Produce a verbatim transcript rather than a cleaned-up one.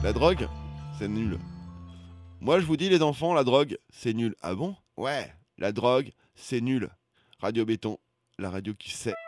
La drogue, c'est nul. Moi, je vous dis, les enfants, la drogue, c'est nul. Ah bon? Ouais, la drogue, c'est nul. Radio Béton, la radio qui sait.